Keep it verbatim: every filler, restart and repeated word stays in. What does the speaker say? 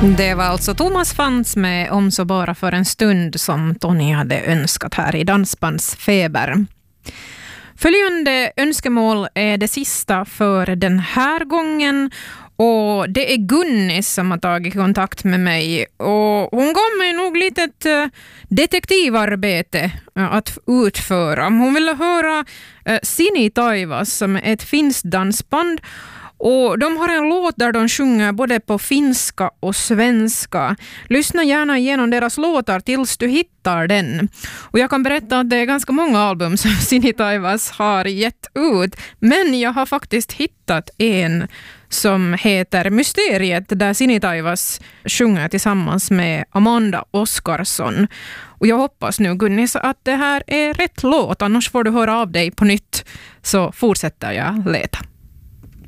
Det var alltså Thomas Fantz med Om så bara för en stund som Tony hade önskat här i Dansbandsfeber. Följande önskemål är det sista för den här gången, och det är Gunnis som har tagit kontakt med mig, och hon gav mig nog lite ett uh, detektivarbete uh, att utföra. Hon ville höra uh, Sini Taivas som är ett finskt dansband, och de har en låt där de sjunger både på finska och svenska. Lyssna gärna igenom deras låtar tills du hittar den. Och jag kan berätta att det är ganska många album som Sini Taivas har gett ut. Men jag har faktiskt hittat en som heter Mysteriet, där Sini Taivas sjunger tillsammans med Amanda Oskarsson. Och jag hoppas nu, Gunnis, att det här är rätt låt. Annars får du höra av dig på nytt, så fortsätter jag leta.